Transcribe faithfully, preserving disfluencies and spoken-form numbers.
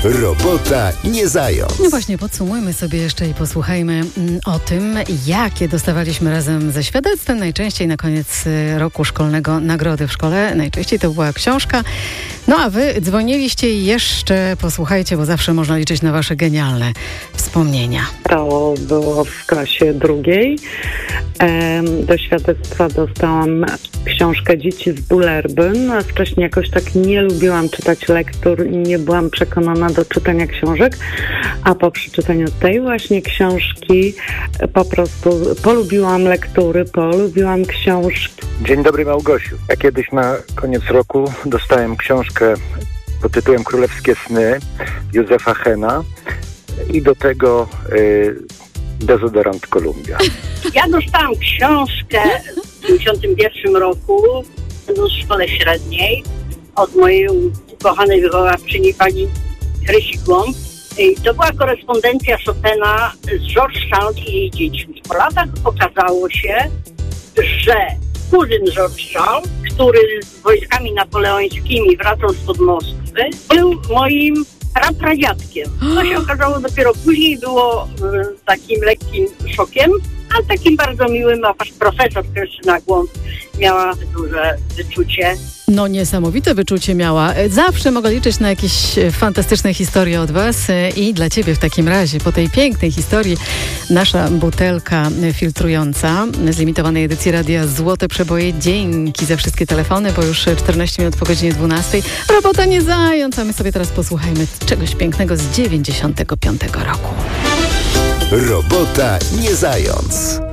Robota nie zając. No właśnie, podsumujmy sobie jeszcze i posłuchajmy mm, o tym, jakie dostawaliśmy razem ze świadectwem najczęściej na koniec y, roku szkolnego nagrody w szkole. Najczęściej to była książka. No a wy dzwoniliście i jeszcze posłuchajcie, bo zawsze można liczyć na wasze genialne wspomnienia. To było w klasie drugiej. Do świadectwa dostałam książkę Dzieci z Bullerbyn. Wcześniej jakoś tak nie lubiłam czytać lektur i nie byłam przekonana do czytania książek, a po przeczytaniu tej właśnie książki po prostu polubiłam lektury, polubiłam książki. Dzień dobry, Małgosiu. Ja kiedyś na koniec roku dostałem książkę pod tytułem Królewskie sny Józefa Hena i do tego y, dezodorant Columbia. Ja dostałam książkę w dziewięćdziesiątym pierwszym roku w szkole średniej od mojej ukochanej wychowawczyni pani Krysi Głąb. I to była korespondencja Chopina z George Sand i jej dziećmi. Po latach okazało się, że kuzyn George Sand, który z wojskami napoleońskimi wracał spod Moskwy, był moim prapradziadkiem. To się okazało dopiero później, było y, takim lekkim szokiem, ale takim bardzo miłym, a wasz profesor Krystyna Głąb miała duże wyczucie. No niesamowite wyczucie miała. Zawsze mogę liczyć na jakieś fantastyczne historie od was i dla ciebie w takim razie, po tej pięknej historii, nasza butelka filtrująca z limitowanej edycji Radia Złote Przeboje. Dzięki za wszystkie telefony, bo już czternaście minut po godzinie dwunastej. Robota nie zając, a my sobie teraz posłuchajmy czegoś pięknego z dziewięćdziesiątego piątego roku. Robota nie zając.